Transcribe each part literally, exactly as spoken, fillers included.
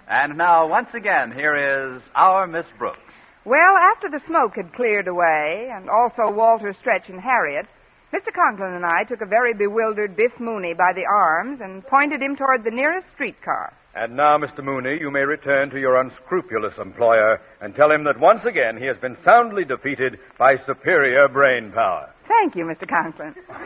And now, once again, here is our Miss Brooks. Well, after the smoke had cleared away, and also Walter, Stretch, and Harriet, Mister Conklin and I took a very bewildered Biff Mooney by the arms and pointed him toward the nearest streetcar. And now, Mister Mooney, you may return to your unscrupulous employer and tell him that once again he has been soundly defeated by superior brain power. Thank you, Mister Conklin. Mister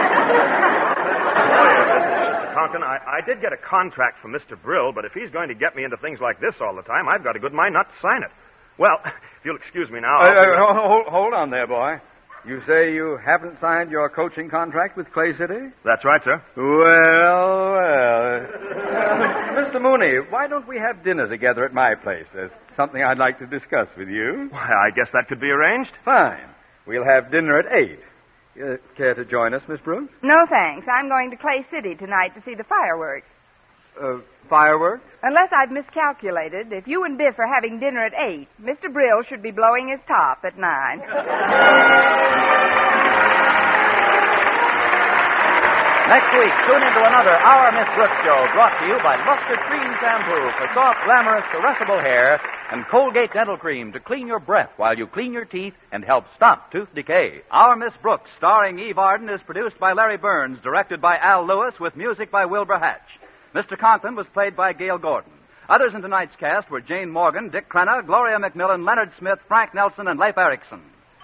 Conklin, I, I did get a contract from Mister Brill, but if he's going to get me into things like this all the time, I've got a good mind not to sign it. Well, if you'll excuse me now... Uh, uh, hold, hold on there, boy. You say you haven't signed your coaching contract with Clay City? That's right, sir. Well, well. Uh, Mister Mooney, why don't we have dinner together at my place? There's something I'd like to discuss with you. Why, I guess that could be arranged. Fine. We'll have dinner at eight. Uh, care to join us, Miss Brooks? No, thanks. I'm going to Clay City tonight to see the fireworks. Uh, fireworks? Unless I've miscalculated, if you and Biff are having dinner at eight, Mister Brill should be blowing his top at nine. Next week, tune into another Our Miss Brooks show brought to you by Mustard Cream Shampoo for soft, glamorous, caressable hair and Colgate Dental Cream to clean your breath while you clean your teeth and help stop tooth decay. Our Miss Brooks, starring Eve Arden, is produced by Larry Burns, directed by Al Lewis, with music by Wilbur Hatch. Mister Conklin was played by Gail Gordon. Others in tonight's cast were Jane Morgan, Dick Crenna, Gloria McMillan, Leonard Smith, Frank Nelson, and Leif Erikson.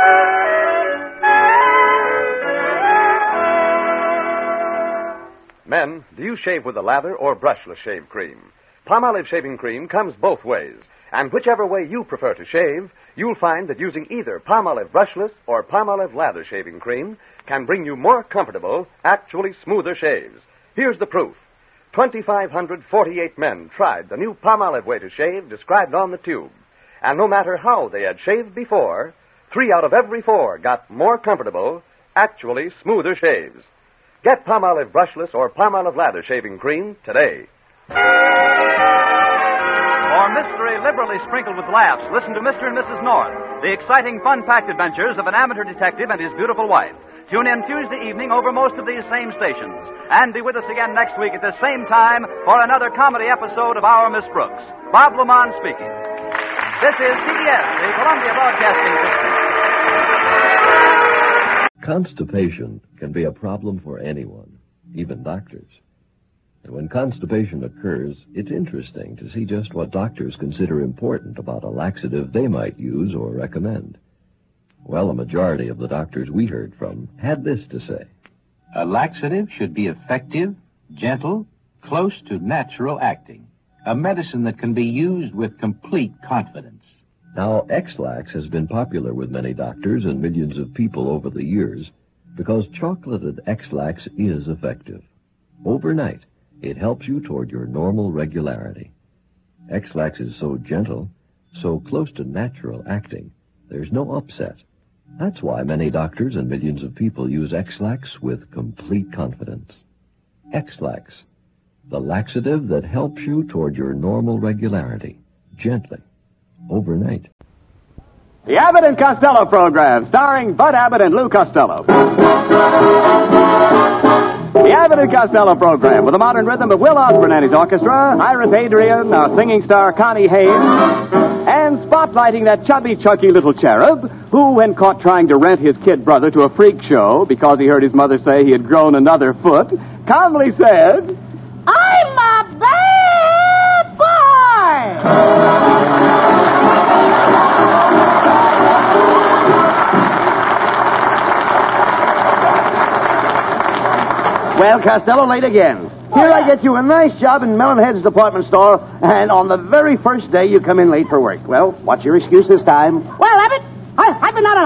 Men, do you shave with a lather or brushless shave cream? Palmolive shaving cream comes both ways. And whichever way you prefer to shave, you'll find that using either Palmolive brushless or Palmolive lather shaving cream can bring you more comfortable, actually smoother shaves. Here's the proof. two thousand five hundred forty-eight men tried the new Palmolive way to shave described on the tube. And no matter how they had shaved before, three out of every four got more comfortable, actually smoother shaves. Get Palmolive brushless or Palmolive lather shaving cream today. For mystery liberally sprinkled with laughs, listen to Mister and Missus North, the exciting, fun-packed adventures of an amateur detective and his beautiful wife. Tune in Tuesday evening over most of these same stations. And be with us again next week at the same time for another comedy episode of Our Miss Brooks. Bob Lamont speaking. This is C B S, the Columbia Broadcasting System. Constipation can be a problem for anyone, even doctors. And when constipation occurs, it's interesting to see just what doctors consider important about a laxative they might use or recommend. Well, a majority of the doctors we heard from had this to say. A laxative should be effective, gentle, close to natural acting. A medicine that can be used with complete confidence. Now, X-Lax has been popular with many doctors and millions of people over the years because chocolated X-Lax is effective. Overnight, it helps you toward your normal regularity. X-Lax is so gentle, so close to natural acting, there's no upset. That's why many doctors and millions of people use X-Lax with complete confidence. X-Lax, the laxative that helps you toward your normal regularity, gently, overnight. The Abbott and Costello program, starring Bud Abbott and Lou Costello. The Abbott and Costello program, with a modern rhythm of Will Osborne and his orchestra, Iris Adrian, our singing star Connie Haynes, and spotlighting that chubby, chunky little cherub who, when caught trying to rent his kid brother to a freak show because he heard his mother say he had grown another foot, calmly said, "I'm a bad boy!" Well, Costello, late again. Here I get you a nice job in Mellonhead's department store, and on the very first day you come in late for work. Well, what's your excuse this time? Well, Abbott, I, I've been out on